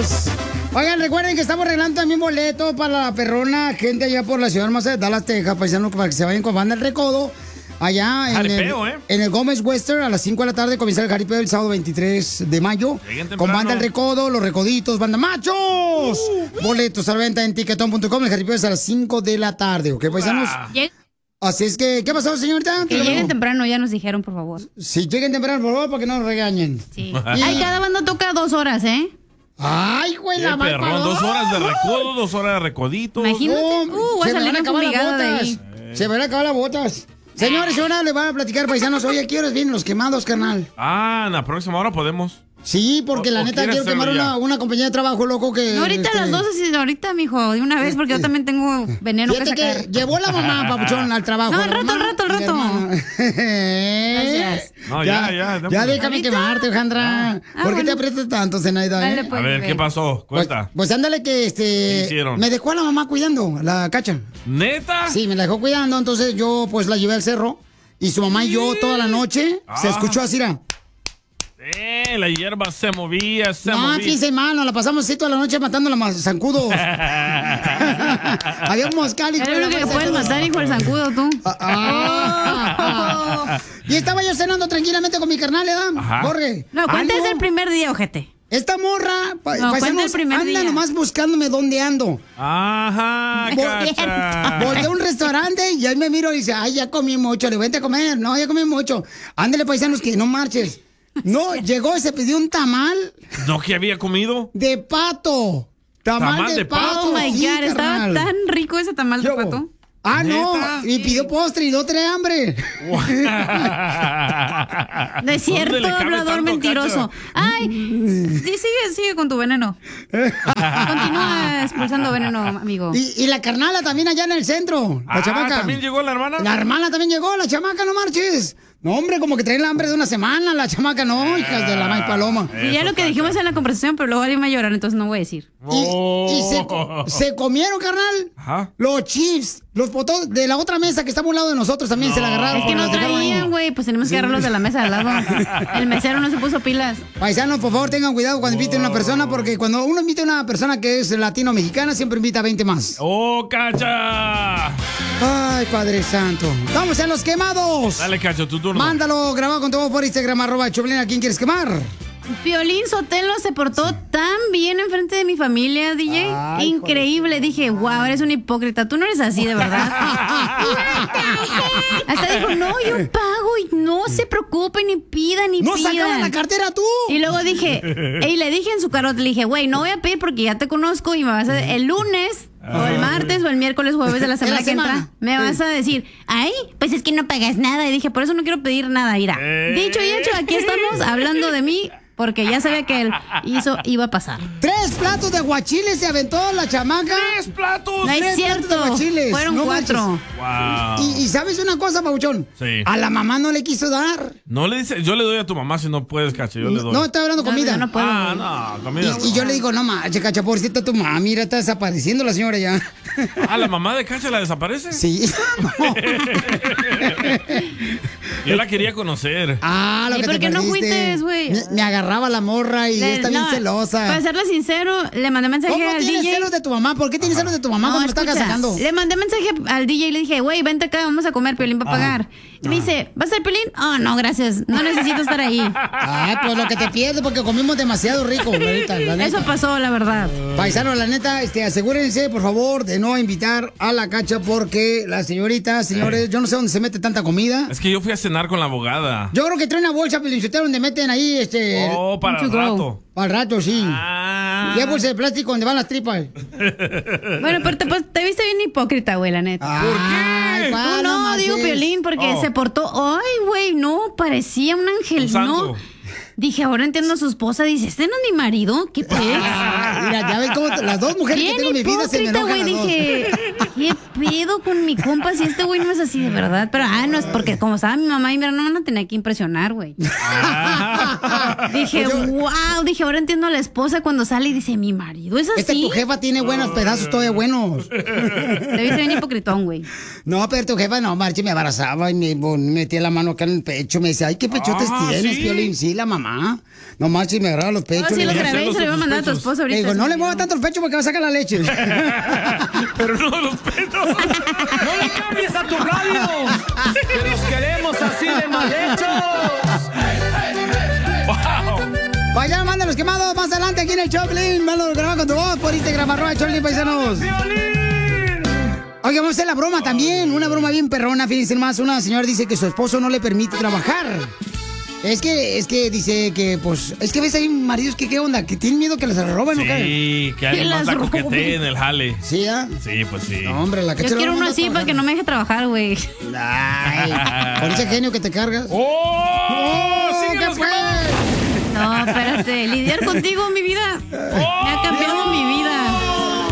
paisanos. Oigan, recuerden que estamos regalando también boleto para la perrona, gente allá por la ciudad hermosa de Dallas, Texas, paisanos, para que se vayan con Banda El Recodo. Allá en el Gómez Western a las 5 de la tarde comienza el jaripeo el sábado 23 de mayo. Con Banda El Recodo, Los Recoditos, Banda Machos. Boletos a la venta en tiquetón.com. El jaripeo es a las 5 de la tarde, ¿ok, paisanos? Así es que, ¿qué pasó, señorita? Que lleguen temprano, ya nos dijeron, por favor. Sí, lleguen temprano, por favor, para que no nos regañen. Sí. Ay, cada banda toca 2 horas, ¿eh? Ay, güey, la mal perrón, 2 horas de recodo, 2 horas de recoditos. Imagínate, voy a se me salir van a acabar las fumigada de botas. ahí. Se me van a acabar las botas. Señores, ahora les van a platicar, paisanos. Oye, ¿qué horas vienen los quemados, carnal? Ah, en la próxima hora podemos. Sí, porque la neta quiero quemar una compañía de trabajo, loco, que... No, ahorita a las 12, sí, ahorita, mijo, de una vez, porque yo también tengo veneno que sacar. Que llevó la mamá, papuchón, al trabajo. No, al rato. Gracias. No, ya. Ya déjame quemarte, Alejandra. ¿Por qué te aprietas tanto, Zenaida? Dale, pues, a ver, ¿qué pasó? Cuenta. Pues ándale que, ¿Qué hicieron? me dejó a la mamá cuidando, la cacha. ¿Neta? Sí, me la dejó cuidando, entonces yo, pues, la llevé al cerro. Y su mamá y yo toda la noche se escuchó así, ¿no? La hierba se movía, No, fíjese, mano, la pasamos así toda la noche matando a los zancudos. Había un moscal y todo. Es lo que puedes matar, hijo, el zancudo, tú. Y estaba yo cenando tranquilamente con mi carnal, ¿verdad? Jorge. No, cuéntese el primer día, ojete. Esta morra, cuenta el primer día. anda nomás buscándome dónde ando. Ajá, cacha. Volteé a un restaurante y ahí me miro y dice, ay, ya comí mucho, le vente a comer. No, ya comí mucho. Ándale, paisanos, que no marches. No, llegó y se pidió un tamal. ¿No que había comido? De pato. Tamal de pato. Oh my God, estaba tan rico ese tamal de pato. Ah, no, y pidió postre y no trae hambre. No es cierto, hablador mentiroso. Ay, sí, sigue con tu veneno. Continúa expulsando veneno, amigo. Y la carnala también allá en el centro, la chamaca. ¿También llegó la hermana? La hermana también llegó, la chamaca, no marches. No, hombre, como que trae el hambre de una semana, la chamaca, no, hijas de la maíz paloma. Y ya lo que dijimos en la conversación, pero luego alguien me va a llorar, entonces no voy a decir. Y se comieron, carnal, los chips, los potos de la otra mesa que está a un lado de nosotros también se la agarraron. Es que no traían, güey, pues tenemos que agarrarlos de la mesa de al lado. El mesero no se puso pilas. Paisanos, por favor, tengan cuidado cuando inviten a una persona, porque cuando uno invita a una persona que es latino-mexicana, siempre invita a 20 más. ¡Oh, cacha! Ay, Padre Santo. ¡Vamos a los quemados! Dale, cacho, tu turno. Mándalo grabado con tu voz por Instagram, @Choplin. ¿A quién quieres quemar? Piolín Sotelo se portó tan bien enfrente de mi familia, DJ. Ay, increíble. Dije, wow, eres un hipócrita. Tú no eres así, de verdad. Hasta dijo, no, yo pago y no se preocupen, ni pidan, ni ¡No pidan. sacaban la cartera tú! Y luego dije, y le dije en su carota, le dije, güey, no voy a pedir porque ya te conozco y me vas a... El lunes... O el martes, o el miércoles, jueves de la semana que entra, me vas a decir, ay, pues es que no pagas nada. Y dije, por eso no quiero pedir nada, Ira. Dicho y hecho, aquí estamos hablando de mí, porque ya sabía que él iba a pasar. 3 platos de aguachiles se aventó la chamaca. 3 platos. No es cierto, fueron 4. Wow. Y ¿sabes una cosa, Pauchón? Sí. A la mamá no le quiso dar. No le dice, yo le doy a tu mamá si no puedes, cacha, yo le doy. No, está hablando comida. No puedo. No, comida. Y yo le digo, no manches, cacha, pobrecita tu mamá, mira, está desapareciendo la señora ya. ¿La mamá de Cacha la desaparece? Sí. Yo la quería conocer. Lo ¿Y que por te qué no perdiste. fuiste, güey? Me agarraba la morra y está bien celosa. Para serle sincero, le mandé mensaje ¿Cómo al tienes DJ. celos de tu mamá? ¿Por qué tienes celos de tu mamá cuando me está sacando? Le mandé mensaje al DJ y le dije, güey, vente acá, vamos a comer, Piolín va a pagar. Y me dice, ¿vas a ser Piolín? Oh, no, gracias, no necesito estar ahí. Pues lo que te pierdes porque comimos demasiado rico, la neta. Eso pasó, la verdad. Paisano, la neta, asegúrense, por favor, de no invitar a la Cacha porque la señorita, señores, yo no sé dónde se mete tanta comida. Es que yo fui a cenar con la abogada. Yo creo que trae una bolsa, Pelichotero, donde meten ahí, Oh, para el rato. Para el rato, sí. Y hay bolsa de plástico donde van las tripas. Bueno, pero te viste bien hipócrita, güey, la neta. ¿Por qué? No, digo Piolín, porque se portó... Ay, güey, no, parecía un ángel, ¿no? Dije, ahora entiendo a su esposa. Dice, ¿este no es mi marido? ¿Qué pedo? Mira, ya ves cómo las dos mujeres que tengo en mi vida se me enojan güey, dije, ¿qué pedo con mi compa? Si este güey no es así de verdad. Pero, no, es porque como estaba mi mamá y mi hermana, no van a tener que impresionar, güey. Dije, wow, dije, ahora entiendo a la esposa cuando sale y dice, mi marido es así. Tu jefa tiene buenos pedazos todavía buenos. Te viste bien hipocritón, güey. No, pero tu jefa no, marche, me abrazaba y me metía la mano acá en el pecho. Me decía, ay, qué pechotes tienes, Piolín. Sí, la mamá. No marche, me agarraba los pechos. Sí, lo grabé y se lo iba a mandar a tu esposa ahorita. Le digo, Dijo, no le mueva tanto el pecho porque va a sacar la leche. Pero no los pechos. ¡No le cambies a tu radio! ¡Que los queremos así de mal hechos! ¡Wow! Vaya, manda los quemados más adelante aquí en el Choplin. Mándalo grabado con tu voz por Instagram, @Choplin, paisanos. Oye, vamos a hacer la broma también. Una broma bien perrona, fíjense más. Una señora dice que su esposo no le permite trabajar. Es que dice que, pues, es que ves ahí maridos que, ¿qué onda? Que tienen miedo que les roben, ¿no? Sí, que alguien más la coquetee en el jale. ¿Sí, ah? Sí, pues sí. No, hombre, la Yo quiero uno así para que no me deje trabajar, güey. Ay, con ese genio que te cargas. ¡Oh! ¿Qué fue? No, espérate. Lidiar contigo, mi vida. Me ha cambiado